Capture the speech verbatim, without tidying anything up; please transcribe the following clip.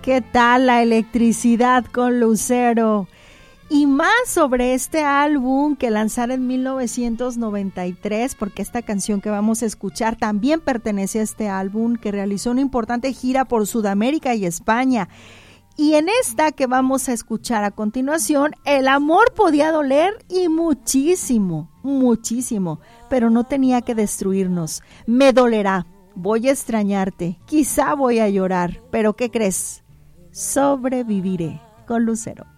¿Qué tal la electricidad con Lucero? Y más sobre este álbum que lanzaron en mil novecientos noventa y tres, porque esta canción que vamos a escuchar también pertenece a este álbum, que realizó una importante gira por Sudamérica y España. Y en esta que vamos a escuchar a continuación, el amor podía doler y muchísimo, muchísimo, pero no tenía que destruirnos. Me dolerá, voy a extrañarte, quizá voy a llorar, pero ¿qué crees? Sobreviviré con Lucero.